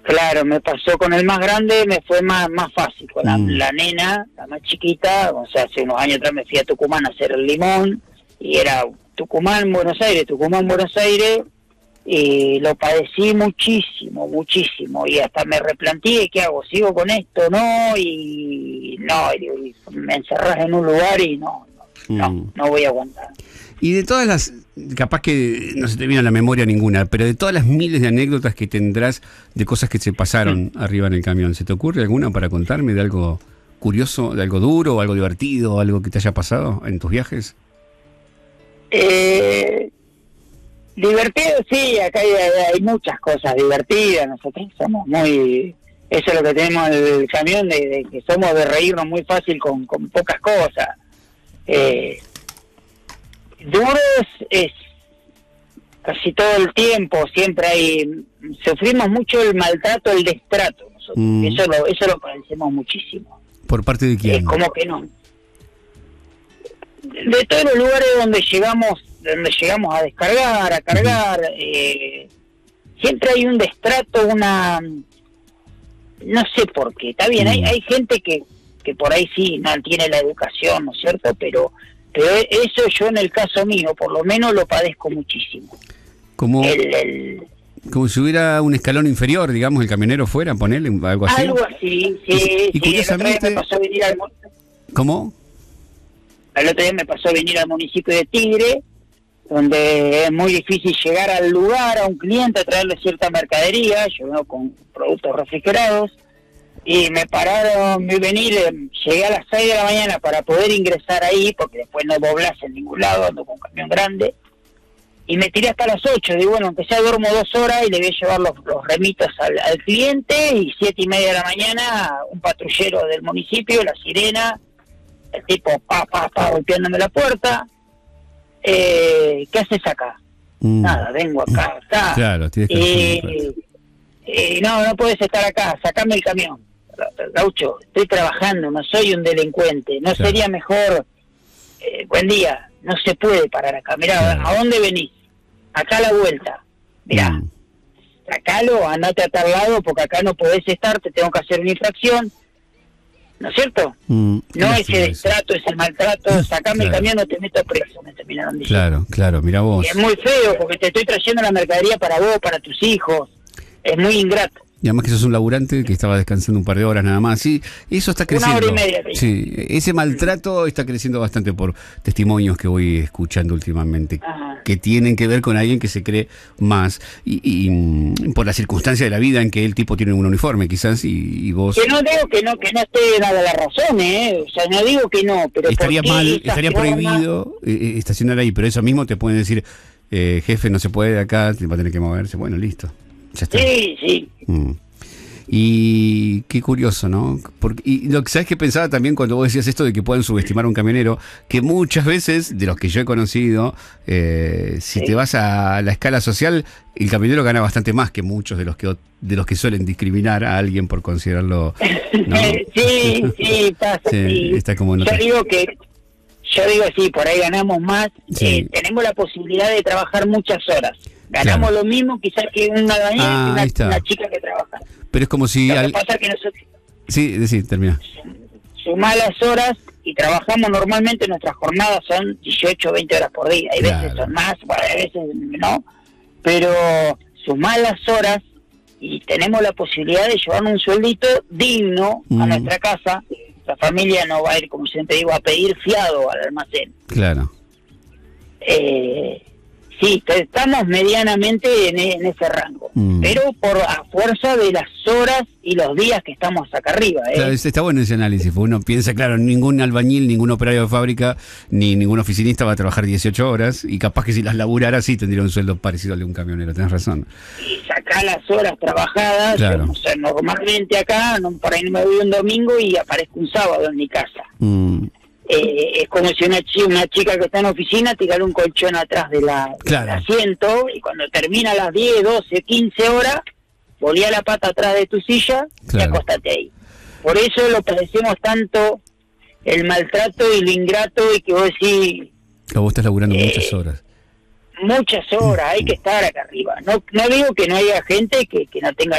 Claro, me pasó con el más grande, me fue más fácil. Con la nena, la más chiquita, o sea, hace unos años atrás me fui a Tucumán a hacer el limón, y era Tucumán, Buenos Aires, y lo padecí muchísimo, y hasta me replanteé, ¿qué hago? ¿Sigo con esto? No, y me encerrás en un lugar y no voy a aguantar. Y de todas las, capaz que no se te viene a la memoria ninguna, pero de todas las miles de anécdotas que tendrás de cosas que se pasaron arriba en el camión, ¿se te ocurre alguna para contarme de algo curioso, de algo duro, o algo divertido, o algo que te haya pasado en tus viajes? Divertido, sí, acá hay muchas cosas divertidas, nosotros somos muy... Eso es lo que tenemos el camión, de que somos de reírnos muy fácil con pocas cosas. Duros es casi todo el tiempo, siempre sufrimos mucho el maltrato, el destrato nosotros. Eso lo padecemos muchísimo. ¿Por parte de quién? Como que no. De todos los lugares donde llegamos a descargar, a cargar, siempre hay un destrato, no sé por qué, está bien, hay gente que por ahí sí no tiene la educación, ¿no es cierto? Pero eso yo en el caso mío, por lo menos lo padezco muchísimo. Como si hubiera un escalón inferior, digamos, el camionero fuera, ponerle algo así. Algo así, sí. Y curiosamente... El otro día me pasó venir ¿Cómo? El otro día me pasó venir al municipio de Tigre, donde es muy difícil llegar al lugar, a un cliente, a traerle cierta mercadería. Yo vengo con productos refrigerados, y me pararon, llegué a las 6 de la mañana para poder ingresar ahí, porque después no doblás en ningún lado, ando con un camión grande, y me tiré hasta las 8, digo, bueno, aunque sea duermo 2 horas y le voy a llevar los remitos al cliente, y 7:30 de la mañana, un patrullero del municipio, la sirena, el tipo golpeándome la puerta. ¿Qué haces acá? Nada, vengo acá. Claro, tienes que no puedes estar acá, sacame el camión. Gaucho, estoy trabajando, no soy un delincuente. ¿No sería mejor? Buen día, no se puede parar acá. Mirá, ¿a dónde venís? Acá a la vuelta. Mirá, sacalo, andate a tal lado, porque acá no podés estar, te tengo que hacer una infracción. ¿No es cierto? No ese destrato, ese maltrato, sacame el camión, no te meto preso, me terminaron diciendo. Claro, mira vos. Y es muy feo, porque te estoy trayendo la mercadería para vos, para tus hijos. Es muy ingrato. Y además que sos un laburante que estaba descansando un par de horas nada más. Sí, eso está creciendo. 1 hora y media. Sí, ese maltrato está creciendo bastante por testimonios que voy escuchando últimamente, que tienen que ver con alguien que se cree más y por la circunstancia de la vida en que el tipo tiene un uniforme, quizás, y vos... Que no digo que no esté dada la razón, o sea, no digo que no, pero estaría prohibido estacionar ahí, pero eso mismo te pueden decir, jefe, no se puede de acá, va a tener que moverse. Bueno, listo. Ya está. Sí. Y qué curioso, ¿no? Y lo que sabes que pensaba también cuando vos decías esto de que pueden subestimar a un camionero, que muchas veces, de los que yo he conocido, si te vas a la escala social, el camionero gana bastante más que muchos de los que suelen discriminar a alguien por considerarlo, ¿no? sí, pasa. Sí. Está como en yo digo sí, por ahí ganamos más. Tenemos la posibilidad de trabajar muchas horas. Ganamos lo mismo quizás que una chica que trabaja. Pero es como si... Lo que pasa es que nosotros... Sí, termina. Sumás las horas y trabajamos normalmente, nuestras jornadas son 18 o 20 horas por día. Hay veces son más, hay veces no. Pero sumás las horas y tenemos la posibilidad de llevarnos un sueldito digno a nuestra casa. La familia no va a ir, como siempre digo, a pedir fiado al almacén. Claro. Sí, estamos medianamente en ese rango, pero a fuerza de las horas y los días que estamos acá arriba. Claro, está bueno ese análisis, porque uno piensa, claro, ningún albañil, ningún operario de fábrica, ni ningún oficinista va a trabajar 18 horas, y capaz que si las laburara sí tendría un sueldo parecido al de un camionero, tenés razón. Y sacar las horas trabajadas, claro. O sea, normalmente acá, por ahí no me voy un domingo y aparezco un sábado en mi casa. Es como si una chica que está en oficina tirara un colchón atrás del asiento, y cuando termina las 10, 12, 15 horas, volía la pata atrás de tu silla y acostate ahí. Por eso lo padecemos tanto, el maltrato y lo ingrato, y que vos decís... Vos estás laburando muchas horas. Muchas horas, hay que estar acá arriba. No digo que no haya gente que no tenga